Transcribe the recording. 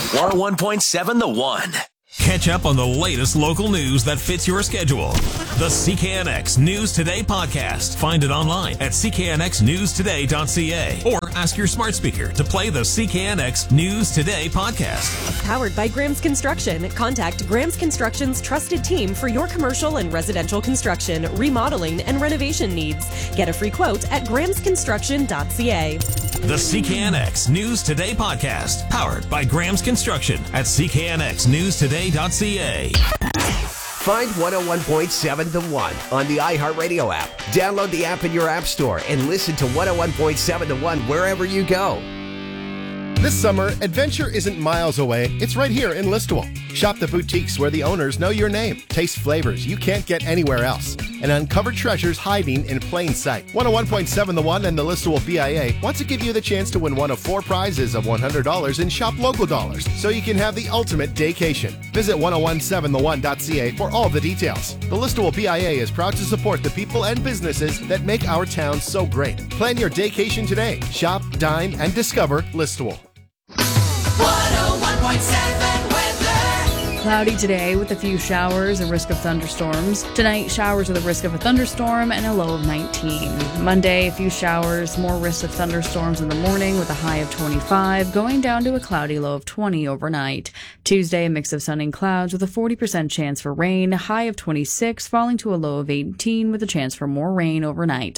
101.7 The One. Catch up on the latest local news that fits your schedule. The CKNX News Today podcast. Find it online at cknxnewstoday.ca or ask your smart speaker to play the CKNX News Today podcast. Powered by Graham's Construction. Contact Graham's Construction's trusted team for your commercial and residential construction, remodeling, and renovation needs. Get a free quote at grahamsconstruction.ca. The CKNX News Today podcast. Powered by Graham's Construction at cknxnewstoday.ca. Find 101.7 The One on the iHeartRadio app. Download the app in your app store and listen to 101.7 The One wherever you go. This summer, adventure isn't miles away. It's right here in Listowel. Shop the boutiques where the owners know your name, taste flavors you can't get anywhere else, and uncover treasures hiding in plain sight. 101.7 The One and the Listowel BIA want to give you the chance to win one of 4 prizes of $100 in Shop Local Dollars, so you can have the ultimate daycation. Visit 1017thone.ca for all the details. The Listowel BIA is proud to support the people and businesses that make our town so great. Plan your daycation today. Shop, dine, and discover Listowel. 101.7 weather. Cloudy today with a few showers and risk of thunderstorms. Tonight, showers with a risk of a thunderstorm and a low of 19. Monday, a few showers, more risk of thunderstorms in the morning with a high of 25, going down to a cloudy low of 20 overnight. Tuesday, a mix of sun and clouds with a 40% chance for rain, high of 26, falling to a low of 18 with a chance for more rain overnight.